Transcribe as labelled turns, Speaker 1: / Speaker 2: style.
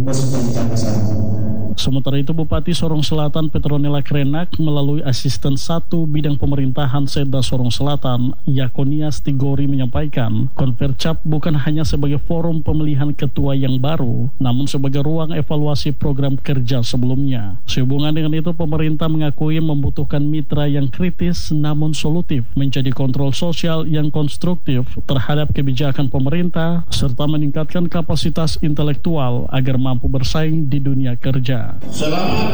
Speaker 1: Sementara itu, Bupati Sorong Selatan Petronella Krenak melalui Asisten 1 Bidang Pemerintahan Seda Sorong Selatan, Yakonias Tigori menyampaikan, Konvercap bukan hanya sebagai forum pemilihan ketua yang baru, namun sebagai ruang evaluasi program kerja sebelumnya. Sehubungan dengan itu, pemerintah mengakui membutuhkan mitra yang kritis namun solutif, menjadi kontrol sosial yang konstruktif terhadap kebijakan pemerintah, serta meningkatkan kapasitas intelektual agar mampu bersaing di dunia kerja.
Speaker 2: Selamat